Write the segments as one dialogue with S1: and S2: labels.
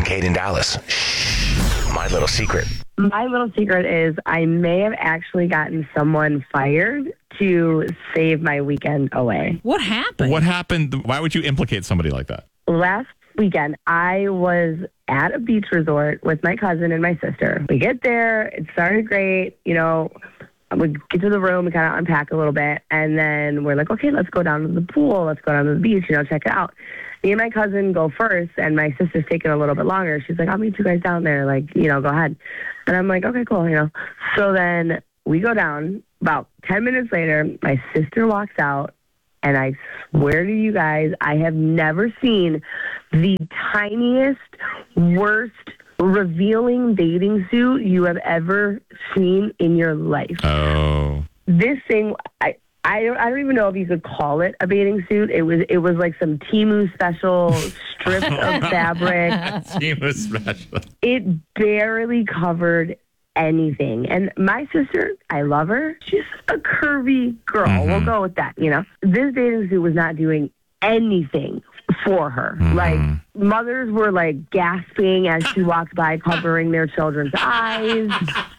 S1: Kate in Dallas. Shh, my little secret.
S2: My little secret is I may have actually gotten someone fired to save my weekend away.
S3: What happened?
S4: What happened? Why would you implicate somebody like that?
S2: Last weekend, I was at a beach resort with my cousin and my sister. We get there. It started great. You know, we get to the room, we kind of unpack a little bit, and then we're like, okay, let's go down to the pool. Let's go down to the beach, check it out. Me and my cousin go first, and my sister's taking a little bit longer. She's like, I'll meet you guys down there. Go ahead. And I'm like, okay, cool, So then we go down. About 10 minutes later, my sister walks out, and I swear to you guys, I have never seen the tiniest, worst, revealing bathing suit you have ever seen in your life.
S4: Oh.
S2: This thing, I don't even know if you could call it a bathing suit. It was like some Temu special strips of fabric.
S4: Temu special.
S2: It barely covered anything. And my sister, I love her. She's a curvy girl. Mm-hmm. We'll go with that, This bathing suit was not doing anything for her.
S4: Mm-hmm.
S2: Like, mothers were like gasping as she walked by, covering their children's eyes.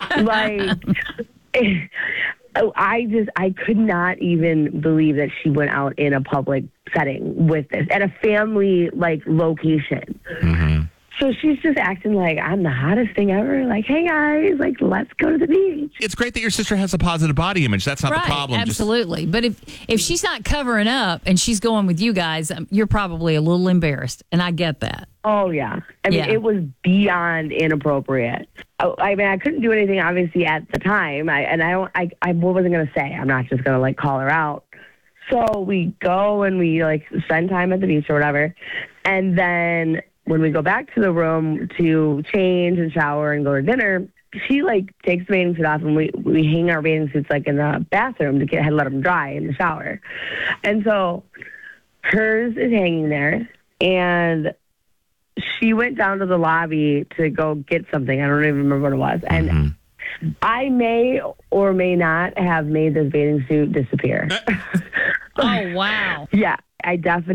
S2: I could not even believe that she went out in a public setting with this at a family location.
S4: Mm-hmm.
S2: So she's just acting like I'm the hottest thing ever. Like, hey guys, let's go to the beach.
S4: It's great that your sister has a positive body image. That's not the problem.
S3: Absolutely. But if she's not covering up and she's going with you guys, you're probably a little embarrassed. And I get that.
S2: Oh, yeah. I mean, It was beyond inappropriate. I couldn't do anything, obviously, at the time. I wasn't going to say. I'm not just going to, call her out. So we go and we, spend time at the beach or whatever. And then when we go back to the room to change and shower and go to dinner, she, takes the bathing suit off, and we hang our bathing suits, in the bathroom to let them dry in the shower. And so hers is hanging there, and she went down to the lobby to go get something. I don't even remember what it was. And I may or may not have made this bathing suit disappear.
S3: Oh, wow.
S2: Yeah, I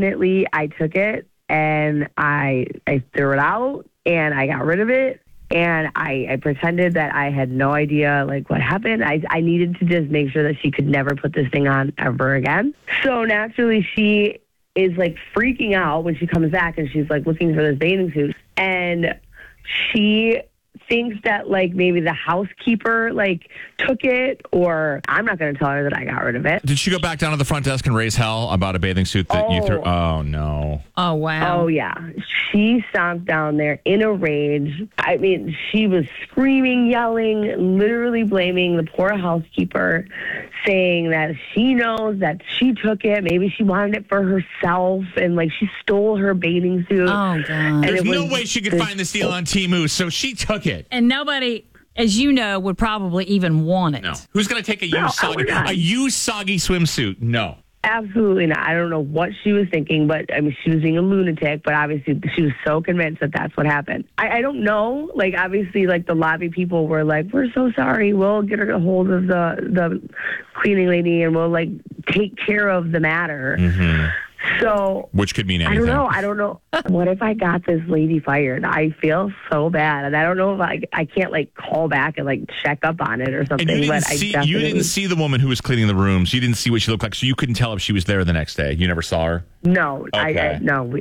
S2: took it and I threw it out and I got rid of it. And I pretended that I had no idea, what happened. I needed to just make sure that she could never put this thing on ever again. So naturally, she is freaking out when she comes back, and she's looking for this bathing suit, and she thinks that maybe the housekeeper took it, or I'm not going to tell her that I got rid of it.
S4: Did she go back down to the front desk and raise hell about a bathing suit that you threw? Oh, no.
S3: Oh, wow.
S2: Oh, yeah. She stomped down there in a rage. I mean, she was screaming, yelling, literally blaming the poor housekeeper, saying that she knows that she took it. Maybe she wanted it for herself, and she stole her bathing suit.
S3: Oh, God.
S4: There's no way she could find this deal on Temu, so she took it.
S3: And nobody, as you know, would probably even want it.
S4: No. Who's going to take a used soggy swimsuit? No.
S2: Absolutely not. I don't know what she was thinking, but I mean, she was being a lunatic, but obviously she was so convinced that that's what happened. I don't know. Obviously, the lobby people were we're so sorry. We'll get her a hold of the cleaning lady and we'll take care of the matter. Mm-hmm. So,
S4: which could mean anything.
S2: I don't know. What if I got this lady fired? I feel so bad, and I don't know if I can't call back and check up on it or something.
S4: And you didn't see the woman who was cleaning the rooms. You didn't see what she looked like, so you couldn't tell if she was there the next day. You never saw her.
S2: No,
S4: okay.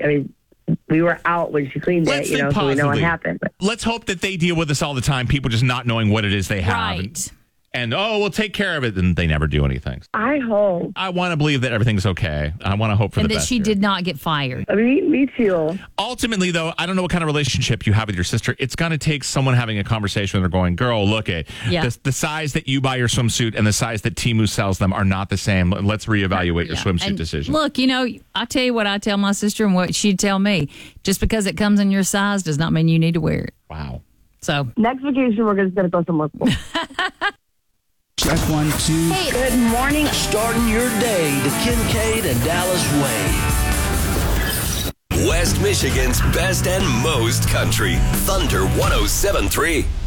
S2: We were out when she cleaned it, so we know what happened. But
S4: let's hope that they deal with this all the time. People just not knowing what it is they have.
S3: Right.
S4: And we'll take care of it, and they never do anything.
S2: I hope.
S4: I want to believe that everything's okay. I want to hope for the best.
S3: And that she did not get fired.
S2: Me too.
S4: Ultimately, though, I don't know what kind of relationship you have with your sister. It's going to take someone having a conversation with her going, girl, look at the size that you buy your swimsuit and the size that Temu sells them are not the same. Let's reevaluate your swimsuit decision.
S3: Look, I tell you what I tell my sister and what she'd tell me. Just because it comes in your size does not mean you need to wear it.
S4: Wow.
S3: So
S2: next vacation, we're just going to go somewhere cool.
S5: Check 1, 2.
S6: Hey, good morning.
S7: Starting your day the Kincaid and Dallas way.
S8: West Michigan's best and most country. Thunder 107.3.